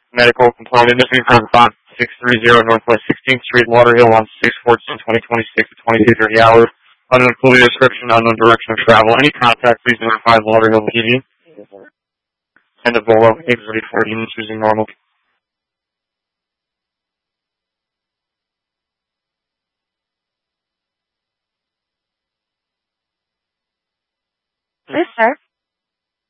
medical component missing from 5630 Northwest 16th Street, Lauderhill on 6/14/2026 at 22:30 hours. Unclear description, unknown direction of travel. Any contact, please notify Lauderhill PD. And the Volo 834 using normal. Yes, sir.